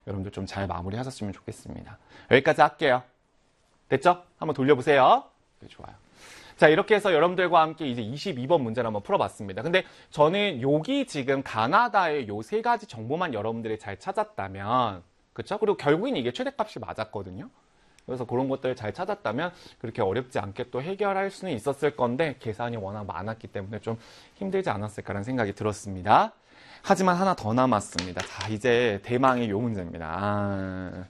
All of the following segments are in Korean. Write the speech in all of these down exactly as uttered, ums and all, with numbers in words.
여러분들 좀 잘 마무리하셨으면 좋겠습니다. 여기까지 할게요. 됐죠? 한번 돌려보세요. 네, 좋아요. 자, 이렇게 해서 여러분들과 함께 이제 이십이 번 문제를 한번 풀어봤습니다. 근데 저는 여기 지금 가나다의 요 세 가지 정보만 여러분들이 잘 찾았다면, 그쵸? 그리고 결국엔 이게 최대값이 맞았거든요. 그래서 그런 것들을 잘 찾았다면 그렇게 어렵지 않게 또 해결할 수는 있었을 건데 계산이 워낙 많았기 때문에 좀 힘들지 않았을까라는 생각이 들었습니다. 하지만 하나 더 남았습니다. 자, 이제 대망의 요 문제입니다. 아...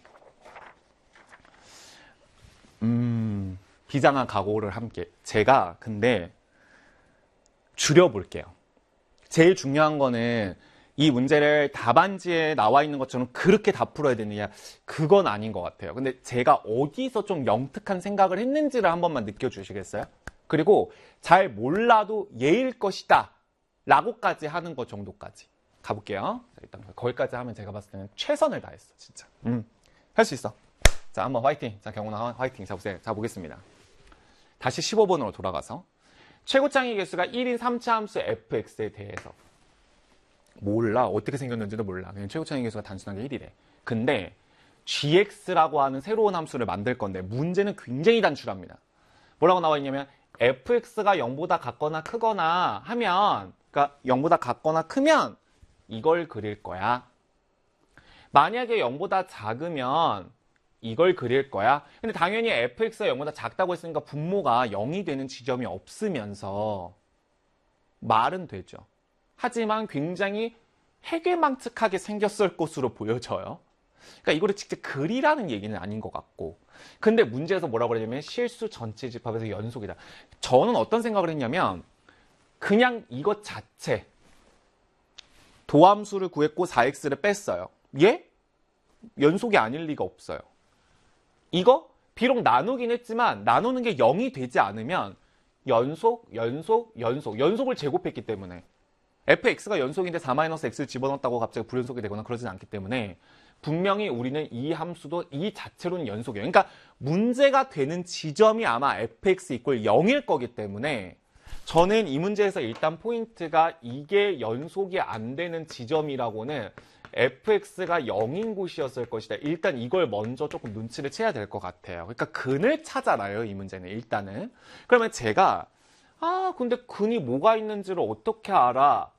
음... 비장한 각오를 함께. 제가 근데 줄여볼게요. 제일 중요한 거는 이 문제를 답안지에 나와 있는 것처럼 그렇게 다 풀어야 되느냐, 그건 아닌 것 같아요. 근데 제가 어디서 좀 영특한 생각을 했는지를 한 번만 느껴주시겠어요? 그리고 잘 몰라도 예일 것이다 라고까지 하는 것 정도까지 가볼게요. 자, 일단 거기까지 하면 제가 봤을 때는 최선을 다했어, 진짜. 음, 할 수 있어. 자, 한번 화이팅. 자, 경훈아 화이팅. 자, 보세요. 자, 보겠습니다. 다시 십오 번으로 돌아가서 최고창의 개수가 일인 삼차 함수 fx에 대해서 몰라. 어떻게 생겼는지도 몰라. 그냥 최고창의 개수가 단순하게 일이래. 근데 gx라고 하는 새로운 함수를 만들 건데 문제는 굉장히 단출합니다. 뭐라고 나와 있냐면 fx가 영보다 같거나 크거나 하면, 그러니까 영보다 같거나 크면 이걸 그릴 거야. 만약에 영보다 작으면 이걸 그릴 거야. 근데 당연히 fx가 영보다 작다고 했으니까 분모가 영이 되는 지점이 없으면서 말은 되죠. 하지만 굉장히 해괴망측하게 생겼을 것으로 보여져요. 그러니까 이거를 직접 그리라는 얘기는 아닌 것 같고. 근데 문제에서 뭐라고 그러냐면 실수 전체 집합에서 연속이다. 저는 어떤 생각을 했냐면 그냥 이것 자체 도함수를 구했고 사 엑스를 뺐어요. 얘? 연속이 아닐 리가 없어요. 이거 비록 나누긴 했지만 나누는 게 영이 되지 않으면 연속, 연속, 연속, 연속을 제곱했기 때문에 fx가 연속인데 사 마이너스 x를 집어넣었다고 갑자기 불연속이 되거나 그러진 않기 때문에 분명히 우리는 이 함수도 이 자체로는 연속이에요. 그러니까 문제가 되는 지점이 아마 fx 이퀄 영일 거기 때문에 저는 이 문제에서 일단 포인트가 이게 연속이 안 되는 지점이라고는 fx가 영인 곳이었을 것이다. 일단 이걸 먼저 조금 눈치를 채야 될 것 같아요. 그러니까 근을 찾아라요, 이 문제는 일단은. 그러면 제가 아 근데 근이 뭐가 있는지를 어떻게 알아?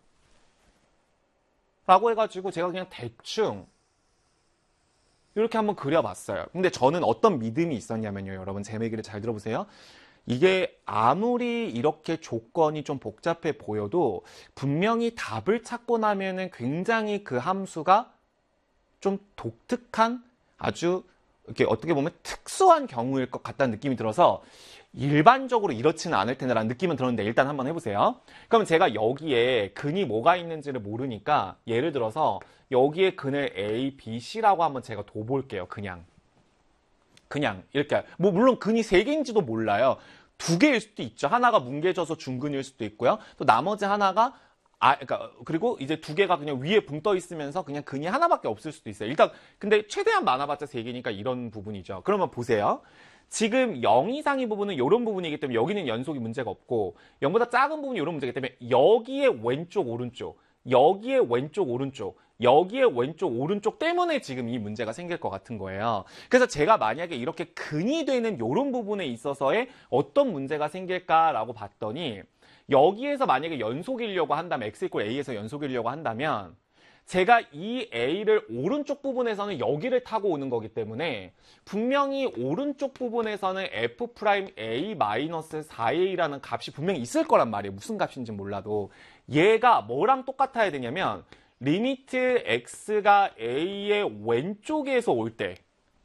라고 해가지고 제가 그냥 대충 이렇게 한번 그려봤어요. 근데 저는 어떤 믿음이 있었냐면요, 여러분 제 얘기를 잘 들어보세요. 이게 아무리 이렇게 조건이 좀 복잡해 보여도 분명히 답을 찾고 나면은 굉장히 그 함수가 좀 독특한 아주 이렇게 어떻게 보면 특수한 경우일 것 같다는 느낌이 들어서 일반적으로 이렇지는 않을 텐데라는 느낌은 들었는데 일단 한번 해보세요. 그럼 제가 여기에 근이 뭐가 있는지를 모르니까 예를 들어서 여기에 근을 A, B, C라고 한번 제가 둬볼게요. 그냥. 그냥 이렇게 뭐 물론 근이 세 개인지도 몰라요. 두 개일 수도 있죠. 하나가 뭉개져서 중근일 수도 있고요. 또 나머지 하나가 아 그러니까 그리고 이제 두 개가 그냥 위에 붕 떠 있으면서 그냥 근이 하나밖에 없을 수도 있어요. 일단 근데 최대한 많아봤자 세 개니까 이런 부분이죠. 그러면 보세요. 지금 영 이상의 부분은 이런 부분이기 때문에 여기는 연속이 문제가 없고 영보다 작은 부분이 이런 문제이기 때문에 여기에 왼쪽 오른쪽 여기에 왼쪽 오른쪽 여기에 왼쪽 오른쪽 때문에 지금 이 문제가 생길 것 같은 거예요. 그래서 제가 만약에 이렇게 근이 되는 이런 부분에 있어서의 어떤 문제가 생길까라고 봤더니 여기에서 만약에 연속이려고 한다면 x 이퀄 a에서 연속이려고 한다면 제가 이 a를 오른쪽 부분에서는 여기를 타고 오는 거기 때문에 분명히 오른쪽 부분에서는 f'a 마이너스 사 에이라는 값이 분명히 있을 거란 말이에요. 무슨 값인지 몰라도. 얘가 뭐랑 똑같아야 되냐면 리미트 x가 a의 왼쪽에서 올 때의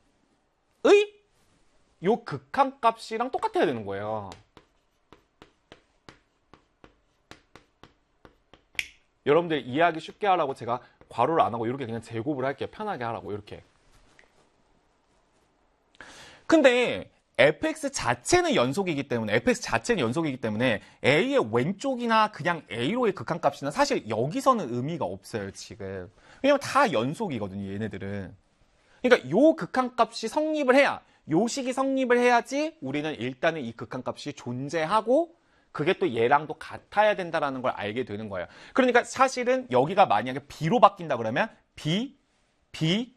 요 극한값이랑 똑같아야 되는 거예요. 여러분들 이해하기 쉽게 하라고 제가 괄호를 안 하고 이렇게 그냥 제곱을 할게요. 편하게 하라고 이렇게. 근데 fx 자체는 연속이기 때문에 fx 자체는 연속이기 때문에 a의 왼쪽이나 그냥 a로의 극한값이나 사실 여기서는 의미가 없어요, 지금. 왜냐면 다 연속이거든요, 얘네들은. 그러니까 요 극한값이 성립을 해야, 요 식이 성립을 해야지 우리는 일단은 이 극한값이 존재하고 그게 또 얘랑도 같아야 된다라는 걸 알게 되는 거예요. 그러니까 사실은 여기가 만약에 b로 바뀐다 그러면 b, b,